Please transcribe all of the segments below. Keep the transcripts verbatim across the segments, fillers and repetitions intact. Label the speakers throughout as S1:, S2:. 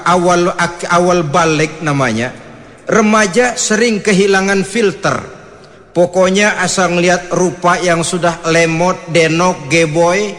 S1: awal awal balik namanya, remaja sering kehilangan filter. Pokoknya asal ngeliat rupa yang sudah lemot, denok, geboy,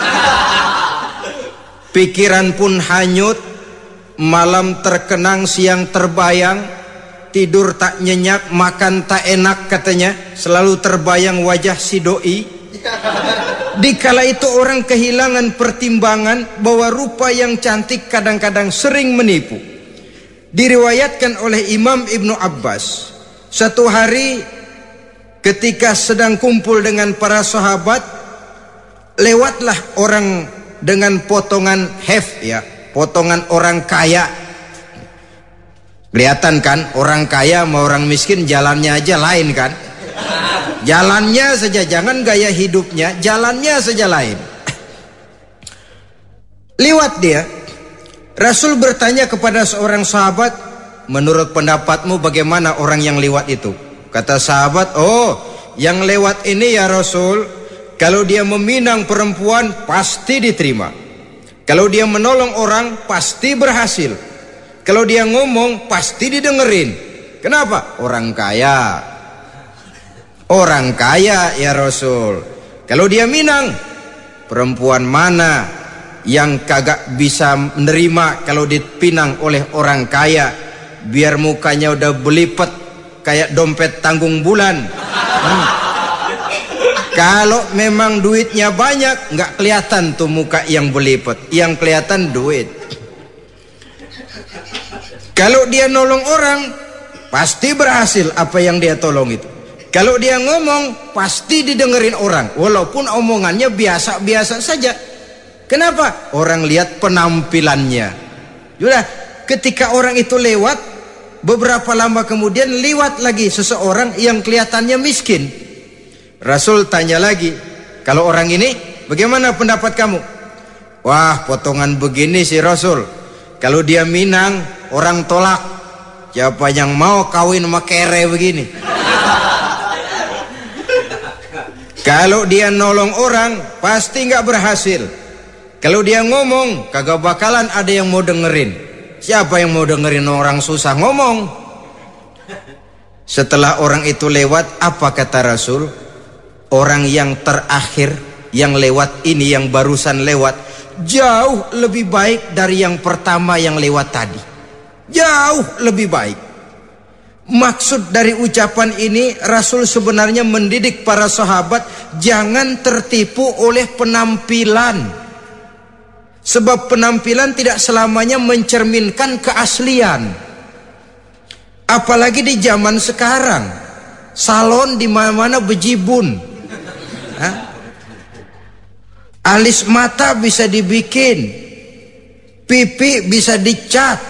S1: pikiran pun hanyut, malam terkenang, siang terbayang, tidur tak nyenyak, makan tak enak katanya, selalu terbayang wajah si doi. Dikala itu orang kehilangan pertimbangan bahwa rupa yang cantik kadang-kadang sering menipu. Diriwayatkan oleh Imam Ibnu Abbas, satu hari ketika sedang kumpul dengan para sahabat, lewatlah orang dengan potongan hef, ya, potongan orang kaya. Kelihatan kan, orang kaya sama orang miskin jalannya aja lain kan. Jalannya saja, jangan gaya hidupnya, jalannya saja lain. Lewat dia, Rasul bertanya kepada seorang sahabat, menurut pendapatmu bagaimana orang yang lewat itu? Kata sahabat, oh yang lewat ini ya Rasul, kalau dia meminang perempuan pasti diterima, kalau dia menolong orang pasti berhasil, kalau dia ngomong pasti didengerin. Kenapa? Orang kaya. Orang kaya ya Rasul. Kalau dia minang, perempuan mana yang kagak bisa menerima kalau dipinang oleh orang kaya, biar mukanya udah belipet kayak dompet tanggung bulan. hmm. Kalau memang duitnya banyak, nggak kelihatan tuh muka yang belipet, yang kelihatan duit. Kalau dia nolong orang pasti berhasil apa yang dia tolong itu. Kalau dia ngomong pasti didengerin orang, walaupun omongannya biasa-biasa saja. Kenapa? Orang lihat penampilannya. Sudah, ketika orang itu lewat, beberapa lama kemudian lewat lagi seseorang yang kelihatannya miskin. Rasul tanya lagi, kalau orang ini bagaimana pendapat kamu? Wah, potongan begini sih Rasul, kalau dia minang orang tolak. Siapa yang mau kawin sama kere begini? Kalau dia nolong orang pasti nggak berhasil. Kalau dia ngomong kagak bakalan ada yang mau dengerin. Siapa yang mau dengerin orang susah ngomong? Setelah orang itu lewat, apa kata Rasul? Orang yang terakhir yang lewat ini, yang barusan lewat, jauh lebih baik dari yang pertama yang lewat tadi. Jauh lebih baik. Maksud dari ucapan ini, Rasul sebenarnya mendidik para sahabat jangan tertipu oleh penampilan. Sebab penampilan tidak selamanya mencerminkan keaslian. Apalagi di zaman sekarang, salon di mana-mana bejibun. Hah? Alis mata bisa dibikin, pipi bisa dicat.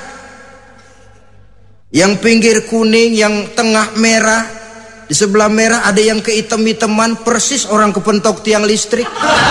S1: Yang pinggir kuning, yang tengah merah, di sebelah merah ada yang kehitam-hitaman, persis orang kepentok tiang listrik.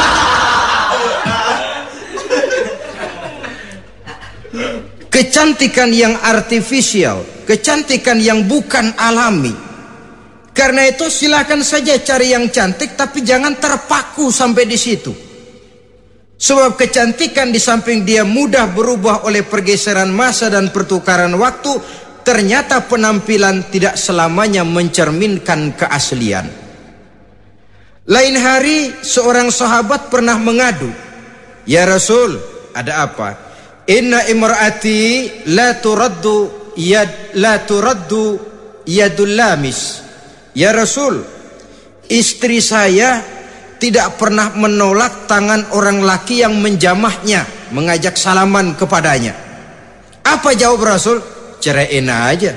S1: Kecantikan yang artifisial, kecantikan yang bukan alami. Karena itu silakan saja cari yang cantik, tapi jangan terpaku sampai di situ. Sebab kecantikan di samping dia mudah berubah oleh pergeseran masa dan pertukaran waktu, ternyata penampilan tidak selamanya mencerminkan keaslian. Lain hari seorang sahabat pernah mengadu, ya Rasul, ada apa? Inna imraati la turaddu yad la turaddu yadul lamis. Ya Rasul, istri saya tidak pernah menolak tangan orang laki yang menjamahnya, mengajak salaman kepadanya. Apa jawab Rasul? Ceraiin aja.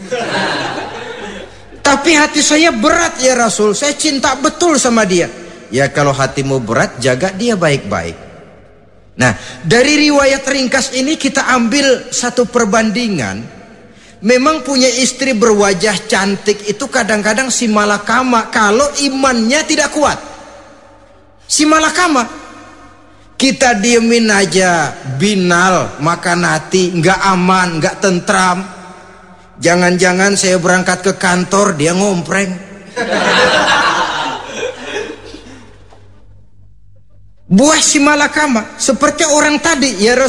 S1: Tapi hati saya berat ya Rasul, saya cinta betul sama dia. Ya kalau hatimu berat, jaga dia baik-baik. Nah, dari riwayat ringkas ini kita ambil satu perbandingan. Memang punya istri berwajah cantik itu kadang-kadang si malakama kalau imannya tidak kuat. Si malakama, kita diemin aja, binal, makan hati, nggak aman, nggak tentram. Jangan-jangan saya berangkat ke kantor, dia ngompreng. Buah si malakama seperti orang tadi, ya